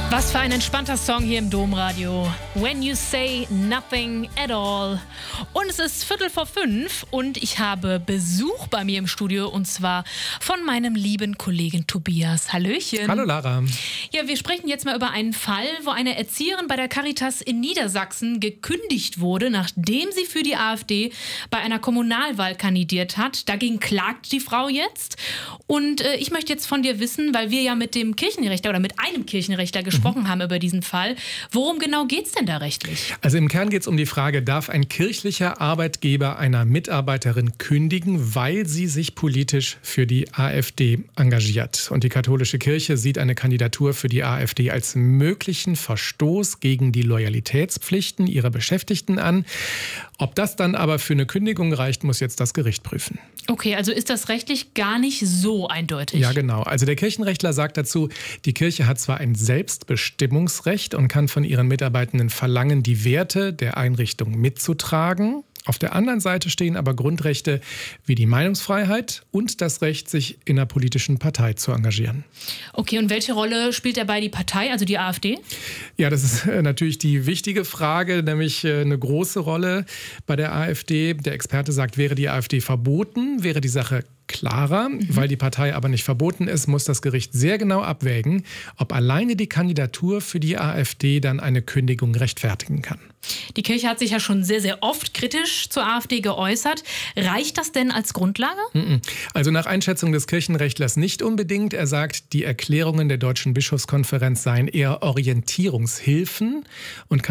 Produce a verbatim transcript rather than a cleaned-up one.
Was für ein entspannter Song hier im Domradio. When You Say Nothing at All. Und es ist Viertel vor fünf und ich habe Besuch bei mir im Studio und zwar von meinem lieben Kollegen Tobias. Hallöchen. Hallo Lara. Ja, wir sprechen jetzt mal über einen Fall, wo eine Erzieherin bei der Caritas in Niedersachsen gekündigt wurde, nachdem sie für die AfD bei einer Kommunalwahl kandidiert hat. Dagegen klagt die Frau jetzt. Und äh, ich möchte jetzt von dir wissen, weil wir ja mit dem Kirchenrechtler oder mit einem Kirchenrechtler gesprochen mhm. haben über diesen Fall. Worum genau geht es denn da rechtlich? Also im Kern geht es um die Frage, darf ein kirchlicher Arbeitgeber einer Mitarbeiterin kündigen, weil sie sich politisch für die AfD engagiert? Und die katholische Kirche sieht eine Kandidatur für die AfD als möglichen Verstoß gegen die Loyalitätspflichten ihrer Beschäftigten an. Ob das dann aber für eine Kündigung reicht, muss jetzt das Gericht prüfen. Okay, also ist das rechtlich gar nicht so eindeutig? Ja, genau. Also der Kirchenrechtler sagt dazu, die Kirche hat zwar ein Selbstbestimmungsrecht und kann von ihren Mitarbeitenden verlangen, die Werte der Einrichtung mitzutragen. Auf der anderen Seite stehen aber Grundrechte wie die Meinungsfreiheit und das Recht, sich in einer politischen Partei zu engagieren. Okay, und welche Rolle spielt dabei die Partei, also die AfD? Ja, das ist natürlich die wichtige Frage, nämlich eine große Rolle bei der AfD. Der Experte sagt, wäre die AfD verboten, wäre die Sache klarer. Mhm. Weil die Partei aber nicht verboten ist, muss das Gericht sehr genau abwägen, ob alleine die Kandidatur für die AfD dann eine Kündigung rechtfertigen kann. Die Kirche hat sich ja schon sehr, sehr oft kritisch zur AfD geäußert. Reicht das denn als Grundlage? Also nach Einschätzung des Kirchenrechtlers nicht unbedingt. Er sagt, die Erklärungen der Deutschen Bischofskonferenz seien eher Orientierungshilfen und